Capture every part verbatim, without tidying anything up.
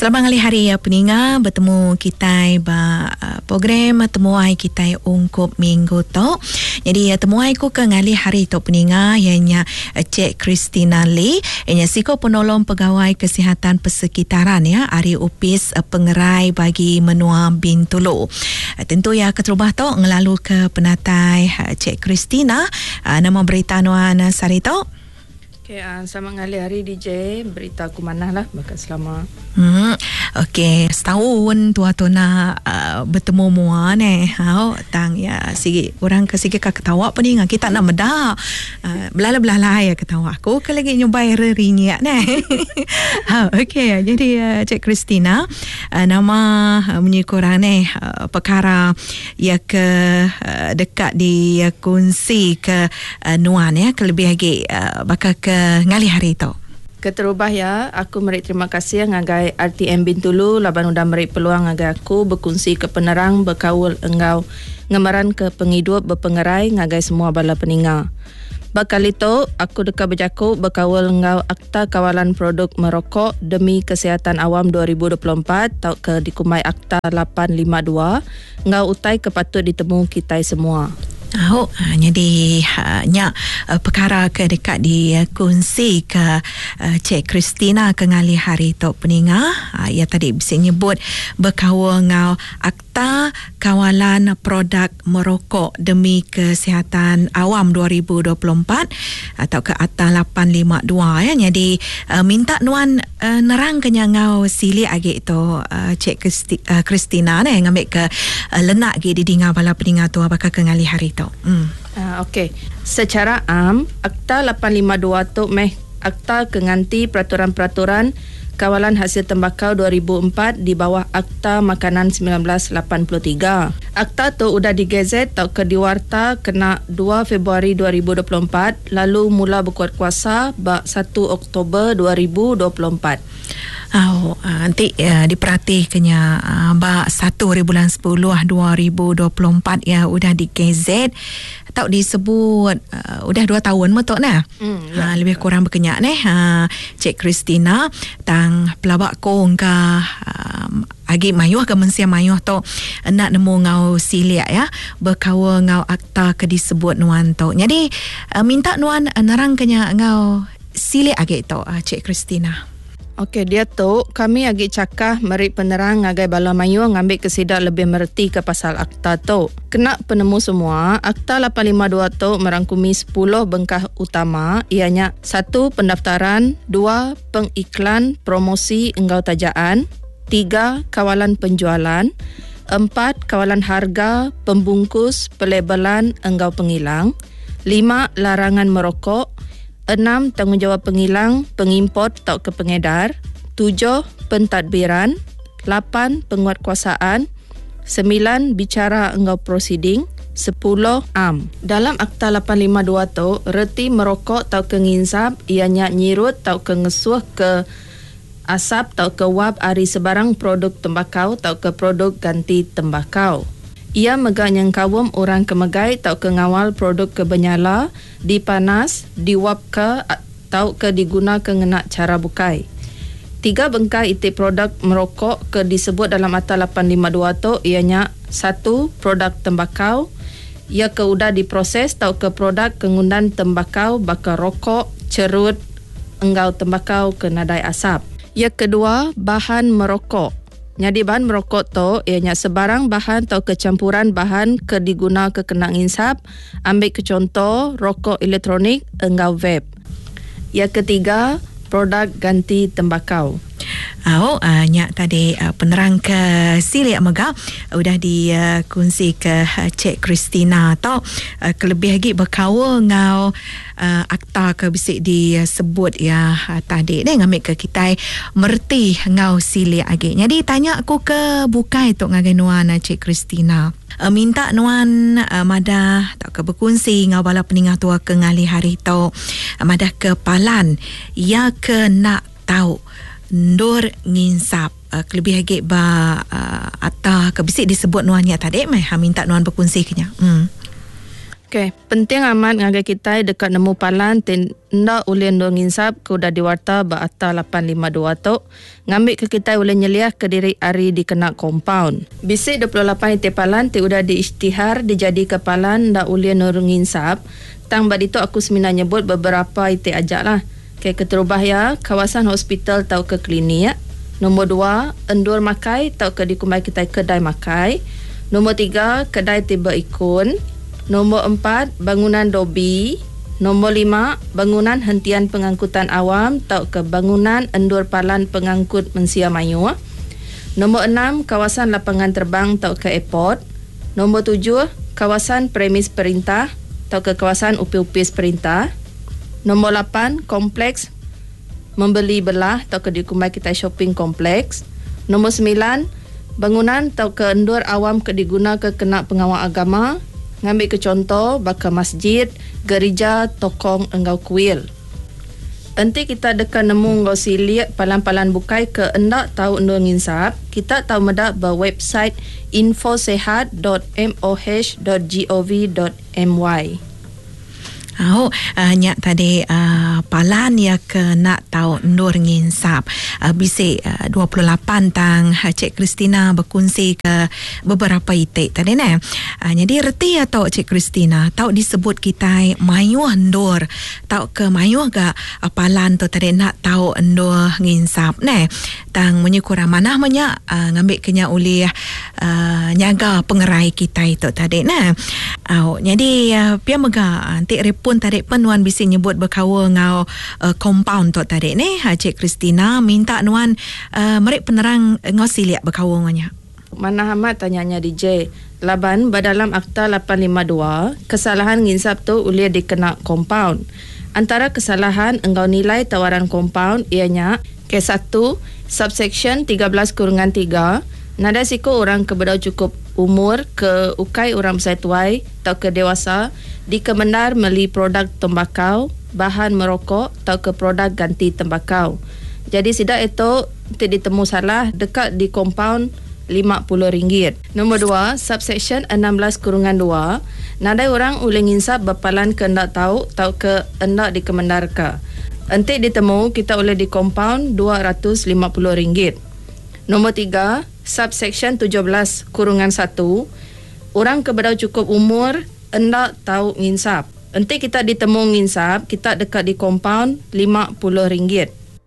Selamat hari hari ya peninga bertemu kita ba uh, program temuai kita ungkup minggu tu. Jadi uh, temuai ku ke ngali hari tu peninga ianya uh, Cik Christina Lee, ianya siko penolong pegawai kesihatan persekitaran ya, Ari Upis uh, pengerai bagi menua Bintulu. Uh, tentu ya keterubah tu ngelalu ke penatai uh, Cik Christina, uh, nama berita nuan uh, Sarito. Okay, uh, selamat ngali hari D J. Berita aku mana lah bakal selama. Hmm, okay, setahun tua tu nak uh, bertemu mua ni. Hau, tang ya, sige orang ke sige ka ketawa apa ni ngah kita nak medak. Uh, belala-belala ya ketawa aku ke lagi nyobai rerinyak ni. Ha, okay, jadi uh, Cik Christina, uh, nama uh, menyikurang ni uh, perkara ya ke uh, dekat di uh, kunci ke uh, nuan ya, ke lebih lagi uh, bakal ke ngali hari tu. Keterubah ya, aku meri terima kasih ngagai R T M Bintulu laban udah meri peluang ngagai aku berkongsi ke penerang berkawul engau ngemaran ke penghidup berpengerai ngagai semua bala peninga. Bakal itu aku dekat berjaku berkawul engau Akta Kawalan Produk Merokok demi Kesihatan Awam dua ribu dua puluh empat tau ke dikumai Akta lapan lima dua engau utai kepatut ditemu kita semua. Oh, uh, jadi uh, nyak uh, perkara ke dekat di uh, kunci ke uh, Cik Christina ke ngali hari tu peninga. Uh, ia tadi bisa nyebut berkawal ngau Akta Kawalan Produk Merokok demi Kesihatan Awam dua ribu dua puluh empat atau ke Akta lapan lima dua ya. Jadi uh, minta nuan uh, nerang kenya ngau sili agi tu uh, Cik Christi, uh, Christina ni ngambil ke uh, lenak gi di dinga bala peninga tu bakal ke ngali hari tu. Hmm. Uh, Okey, secara am Akta lapan lima dua tu meh Akta Kenganti Peraturan-Peraturan Kawalan Hasil Tembakau dua ribu empat di bawah Akta Makanan sembilan belas lapan puluh tiga. Akta tu udah digazet tau ke diwarta kena dua Februari dua ribu dua puluh empat lalu mula berkuat kuasa bak satu Oktober dua ribu dua puluh empat. Oh, uh, nanti uh, diperhatikannya uh, bak satu hari bulan sepuluh dua ribu dua puluh empat ya udah di G Z atau disebut uh, udah dua tahun betul nah. Mm, ya. uh, lebih kurang berkenyak nih uh, Cik Christina tang pelabak kong ke um, agi mayuh ke mensia mayuh tu nak nemu ngau siliak ya berkawa ngau akta ke disebut nuan tu. Jadi uh, minta nuan uh, nerang kenya ngau siliak agi tu uh, Cik Christina. Okey, dia tu kami agi cakah meri penerang ngagai bala mayu ngambil kesidak lebih merti ke pasal akta tu. Kena penemu semua, Akta lapan lima dua tu merangkumi sepuluh bengkah utama, ianya satu pendaftaran, dua pengiklan promosi enggau tajaan, tiga kawalan penjualan, empat kawalan harga, pembungkus, pelabelan enggau pengilang, lima larangan merokok, enam tanggungjawab pengilang, pengimport atau ke pengedar, tujuh pentadbiran, lapan penguatkuasaan, sembilan bicara engau proceeding, sepuluh am. Dalam Akta lapan lima dua tu, reti merokok atau ke nginsap, ianya nyirut atau ke ngesuh ke asap atau ke wab ari sebarang produk tembakau atau ke produk ganti tembakau. Ia megang yang kawum orang kemegai atau ke ngawal produk kebenyala, dipanas, diwap ke atau ke diguna ke ngenak cara bukai. Tiga bengkai itik produk merokok ke disebut dalam Akta lapan lima dua tu ianya satu produk tembakau, ia ke udah diproses atau ke produk kengundan tembakau bakal rokok, cerut, enggau tembakau ke nadai asap. Ia kedua bahan merokok. Jadi bahan merokok tu ianya sebarang bahan atau kecampuran bahan ke diguna ke kena insap, ambil ke contoh rokok elektronik enggau vape. Yang ketiga produk ganti tembakau. Oh, uh, nyak tadi uh, penerang ke siliak mega uh, udah dikongsi uh, ke uh, Cik Christina tau uh, kelebih lagi berkawa ngau uh, akta ke bisik disebut ya uh, tadi ni ngambil ke kita merti ngau siliak lagi. Jadi tanya aku ke bukai tu ngagai nuan uh, Cik Christina. Uh, minta nuan uh, madah tak ke berkongsi ngau bala peningah tua ke ngali hari tu uh, madah ke palan ya ke nak tahu ndur nginsap uh, lebih lagi ba uh, atah ke bisik disebut nuannya tadi mai ha minta nuan berkongsi kenya. Hmm. Okey, penting amat ngagai kita dekat nemu palan tindak ulin do nginsap ke udah diwarta ba akta lapan lima dua tu ngambil ke kita ulin nyeliah ke diri ari dikena compound. Bisik dua puluh lapan ite palan ti udah diisytihar dijadi ke palan ndak ulin do nginsap. Tang bad itu aku semina nyebut beberapa ite ajak lah. Ke keterubah ya, kawasan hospital tau ke klinik. Nombor dua, endur makai tau ke dikumai kita kedai makai. Nombor tiga, kedai tiba ikun. Nombor empat, bangunan dobi. Nombor lima, bangunan hentian pengangkutan awam atau ke bangunan endur palan pengangkut Mensia Mayu. Nombor enam, kawasan lapangan terbang atau ke airport. Nombor tujuh, kawasan premis perintah atau ke kawasan upis-upis perintah. Nombor lapan, kompleks membeli belah atau ke dikumai kita shopping kompleks. Nombor sembilan, bangunan atau ke endur awam ke diguna ke kena pengawal agama. Ngambil ke contoh baka masjid, gereja, tokong engau kuil. Nanti kita dekat nemu engau silik palan-palan bukai ke endak tahu endur nginsap, kita tahu medak ba website infosehat dot m o h dot gov dot m y. Oh, uh, nyak tadi uh, palan ya ke nak tahu endur nginsap. Uh, bisik uh, dua puluh lapan tang uh, Cik Christina berkongsi ke beberapa itik tadi ne. Uh, jadi reti atau Cik Christina tahu disebut kita mayuh endur. Tahu ke mayuh ga uh, palan tu tadi nak tahu endur nginsap ne. Tang menyukur manah menyak uh, ngambil kenya oleh uh, nyaga pengerai kita itu tadi ne. Uh, jadi uh, pia mega antik pun tadi penuan bisi nyebut berkawa ngau uh, compound tu tadi ni Cik Christina minta nuan uh, merik penerang ngau siliak berkawa nganya. Mana amat tanyanya D J. Laban badalam akta lapan lima dua kesalahan nginsap tu ulih dikena compound. Antara kesalahan engkau nilai tawaran compound ianya ke satu subsection tiga belas kurungan tiga nada siku orang kebedau cukup umur ke ukai orang besar tuai atau ke dewasa dikemendar meli produk tembakau, bahan merokok atau ke produk ganti tembakau. Jadi sidak itu tidak ditemu salah dekat di compound lima puluh ringgit. Nombor dua, subsection enam belas kurungan dua nadai orang ulih nginsap berpalan ke hendak tahu atau ke hendak dikemendar ke. Entik ditemu kita ulih di compound dua ratus lima puluh ringgit. Nombor tiga, subsection tujuh belas kurungan satu orang kebedau cukup umur hendak tahu nginsap. Entik kita ditemu nginsap, kita dekat di compound lima puluh ringgit.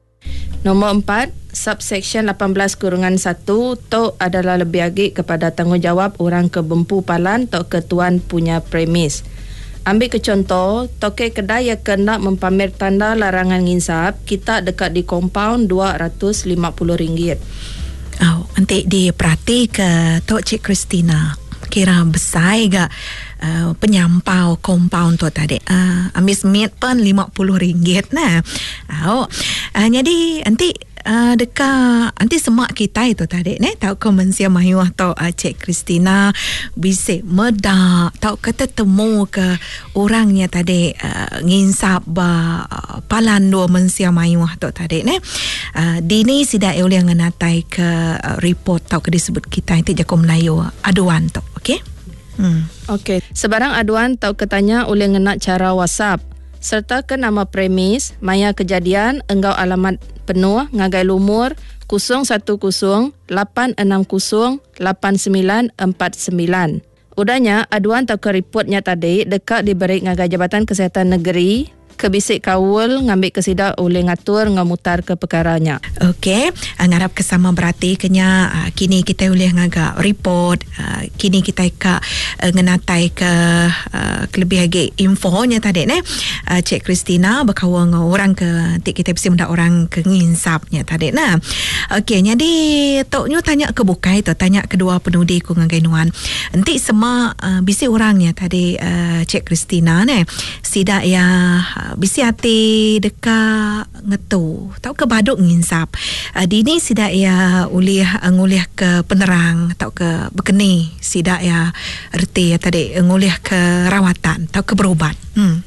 Nombor empat, subsection lapan belas kurungan satu tu adalah lebih lagi kepada tanggungjawab orang ke bempu palan atau ke tuan punya premis. Ambil ke contoh, toke kedai yang kena mempamer tanda larangan nginsap, kita dekat di compound dua ratus lima puluh ringgit. Oh, nanti diperhati ke Tok Cik Christina. Kira besar ga uh, penyampau compound tu tadi. Uh, ambil semit pun lima puluh ringgit nah. Oh, uh, jadi nanti uh, dekat nanti semak kita itu tadi ne tahu ke Mensia Mayu atau uh, Cik Christina bisik medak tahu kata temu ke orangnya tadi uh, nginsap ba uh, palan dua Mensia Mayu atau tadi ne. Uh, dini sida oleh nganatai ke uh, report tahu ke disebut kita itu Jako Melayu aduan tu. Okey. Hmm. Okey, sebarang aduan tahu ketanya oleh ngena cara WhatsApp serta ke nama premis, maya kejadian, enggau alamat penuh, ngagai lumur kosong satu kosong lapan enam kosong lapan sembilan empat sembilan. Udahnya aduan tahu ke reportnya tadi dekat diberi ngagai Jabatan Kesihatan Negeri kebisik kawul ngambil kesidak oleh ngatur ngamutar ke perkaranya. Okey, ngarap kesama berarti kenya uh, kini kita boleh ngagak report, uh, kini kita ka uh, ngenatai ke uh, kelebih lagi infonya tadi ne. Uh, Cik Christina berkawan orang ke nanti kita bisa mendak orang ke nginsapnya tadi nah. Okey, jadi toknya tanya ke bukai tu tanya kedua penudi ku ngagai nuan. Nanti semua uh, bisi orangnya tadi uh, Cik Christina ne. Sidak ya uh, bisi hati dekat ngetu tau ke baduk nginsap uh, dini sidak ya ulih ngulih ke penerang tau ke bekeni sidak ya erti ya tadi ngulih ke rawatan tau ke berobat. hmm.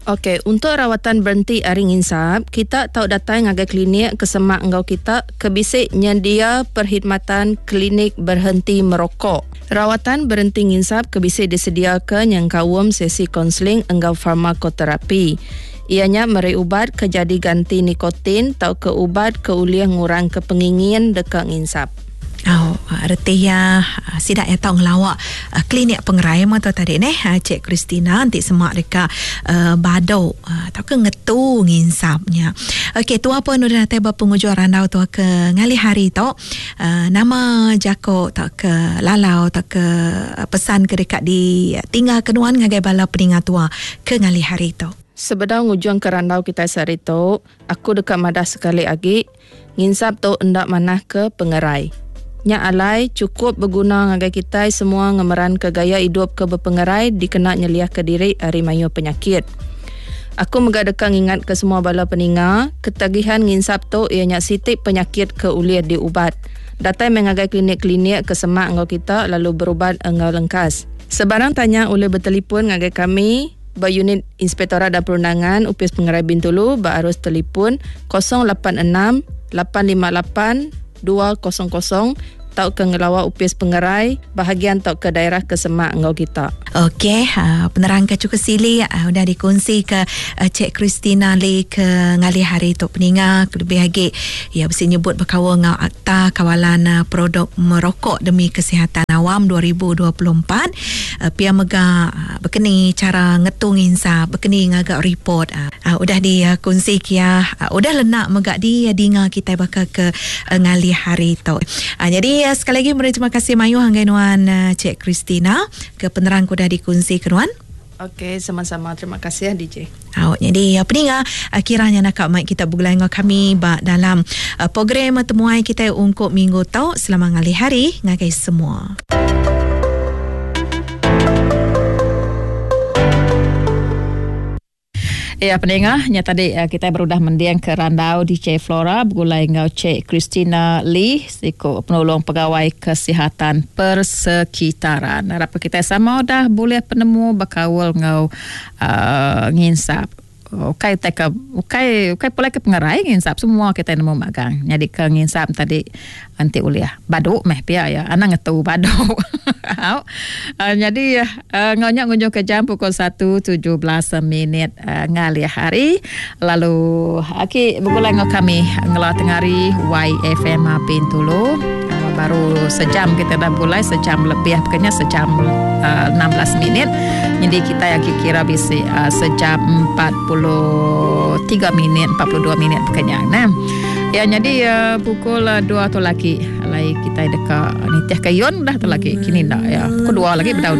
Okey, untuk rawatan berhenti hari nginsap, kita tahu datang ngagai klinik kesemak engkau kita kebisik nyedia perkhidmatan klinik berhenti merokok. Rawatan berhenti nginsap kebisik disediakan yang kawum sesi konseling engkau farmakoterapi. Ianya meri ubat ke jadi ganti nikotin atau ke ubat ke uliah ngurang kepengingin dekat nginsap. Oh, reti ya sidak ya tahu ngelawak uh, klinik pengerai mata tadi ni uh, Cik Christina nanti semak dekat uh, badau uh, atau ke ngetu nginsapnya. Okey, tu apa nu dah tiba pengujuan randau tu ke ngali hari tu uh, nama jako tak ke lalau tak ke uh, pesan ke dekat di uh, tinggal kenuan ngagai bala peningat tua ke ngali hari tu. Sebedang ngujuan ke randau kita sehari tu, aku dekat madah sekali lagi nginsap tu endak manah ke pengerai. Nya alai cukup berguna ngagai kita semua ngemeran ke gaya hidup ke berpengerai dikena nyeliah ke diri hari mayu penyakit. Aku megadekang ingat ke semua bala peninga, ketagihan nginsap tu ianya sitik penyakit ke uliah diubat. Datai mengagai klinik-klinik ke semak engkau kita lalu berubat engkau lengkas. Sebarang tanya boleh bertelefon ngagai kami Berunit Inspektorat dan Perundangan U P S Pengerai Bintulu berarus telefon kosong lapan enam lapan lima lapan dua kosong kosong tau ke ngelawak U P S Pengerai bahagian tau ke daerah kesemak engkau kita. Okey, uh, penerang ke cukup sili uh, udah dikongsi ke uh, Cik Christina li ke ngali hari tu peninga lebih lagi ya mesti nyebut berkawa ngau akta kawalan uh, produk merokok demi kesihatan awam dua ribu dua puluh empat uh, pia mega uh, berkeni cara ngetung insap berkeni ngagak report uh, uh, udah dikongsi uh, kia uh, udah lenak mega di uh, dinga kita bakal ke uh, ngali hari tu. Uh, jadi sekali lagi beri terima kasih Mayu hangganuan uh, Cik Christina ke penerang kuda dikongsi kenuan. Okey, sama-sama. Terima kasih D J. Oh, jadi apa ni uh, kiranya nak mic kita bulan dengan kami ba dalam uh, program temuan kita untuk minggu tau selama ngali hari ngagai semua. Ya, pendengarnya tadi uh, kita berudah mendiang ke randau D J Flora bergulai ngau Cik Christina Lee siku penolong pegawai kesihatan persekitaran. Harap kita sama dah boleh penemu berkawal ngau uh, nginsap. Ukai teka ukai ukai pula ke pengerai nginsap semua kita nemu magang. Jadi ke nginsap tadi anti uliah. Baduk meh pia ya. Anak ngetu baduk. uh, jadi uh, ngaunya ngunjung ke jam pukul satu tujuh belas minit uh, ngali hari. Lalu aki bergulai ngau kami ngelah tengari Y F M Bintulu. Uh, baru sejam kita dah mulai, sejam lebih pokoknya sejam uh, enam belas minit. Jadi kita yang kira bisa uh, sejam empat puluh tiga minit, empat puluh dua minit pokoknya. Nah, ya jadi uh, pukul uh, dua tu lagi, lagi kita dekat ni teh kayon dah tu lagi kini dah ya. Pukul dua lagi berdaun.